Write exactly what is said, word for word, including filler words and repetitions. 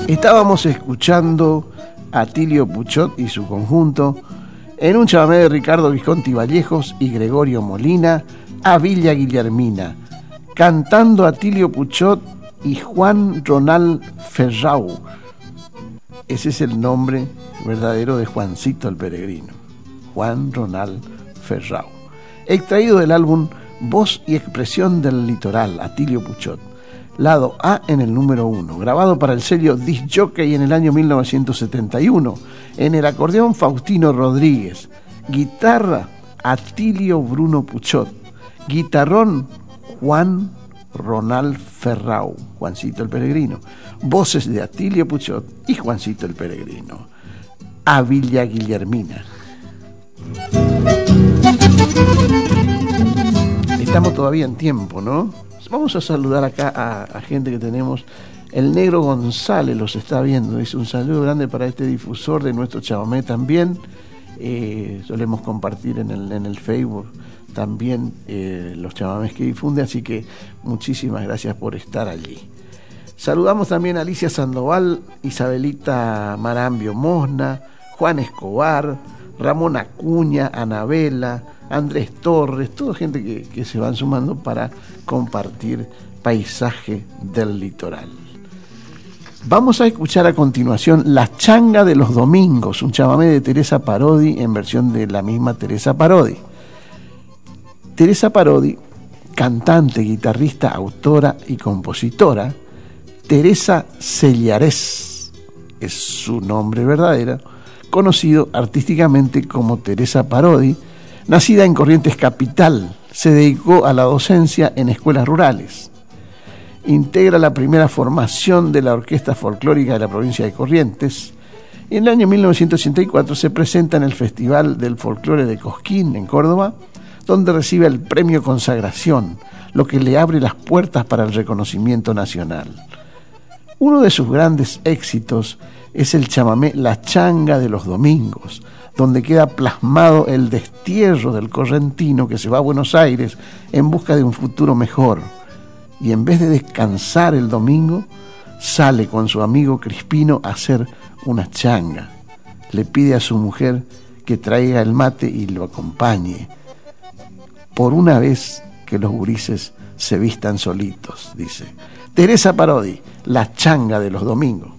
Estábamos escuchando a Atilio Puchot y su conjunto en un chamamé de Ricardo Visconti Vallejos y Gregorio Molina, a Villa Guillermina, cantando Atilio Puchot y Juan Ronald Ferrau. Ese es el nombre verdadero de Juancito el Peregrino, Juan Ronald Ferrau. Extraído del álbum Voz y Expresión del Litoral, Atilio Puchot, lado A en el número uno, grabado para el sello Disc Jockey en el año mil novecientos setenta y uno, en el acordeón Faustino Rodríguez, guitarra Atilio Bruno Puchot, guitarrón Juan Ronald Ferrau, Juancito el Peregrino, voces de Atilio Puchot y Juancito el Peregrino, a Villa Guillermina. Estamos todavía en tiempo, ¿no? Vamos a saludar acá a, a gente que tenemos. El Negro González los está viendo. Dice un saludo grande para este difusor de nuestro chamamé también. Eh, solemos compartir en el, en el Facebook también eh, los chamamés que difunde, así que muchísimas gracias por estar allí. Saludamos también a Alicia Sandoval, Isabelita Marambio Mosna, Juan Escobar, Ramón Acuña, Anabela, Andrés Torres, toda gente que, que se van sumando para compartir paisaje del litoral. Vamos a escuchar a continuación La Changa de los Domingos, un chamamé de Teresa Parodi en versión de la misma Teresa Parodi. Teresa Parodi, cantante, guitarrista, autora y compositora. Teresa Sellarés es su nombre verdadero, conocido artísticamente como Teresa Parodi. Nacida en Corrientes Capital, se dedicó a la docencia en escuelas rurales. Integra la primera formación de la Orquesta Folclórica de la provincia de Corrientes. En el año mil novecientos ochenta y cuatro se presenta en el Festival del Folclore de Cosquín, en Córdoba, donde recibe el premio Consagración, lo que le abre las puertas para el reconocimiento nacional. Uno de sus grandes éxitos es el chamamé La Changa de los Domingos, donde queda plasmado el destierro del correntino que se va a Buenos Aires en busca de un futuro mejor, y en vez de descansar el domingo, sale con su amigo Crispino a hacer una changa. Le pide a su mujer que traiga el mate y lo acompañe. Por una vez que los gurises se vistan solitos, dice. Teresa Parodi, La Changa de los Domingos.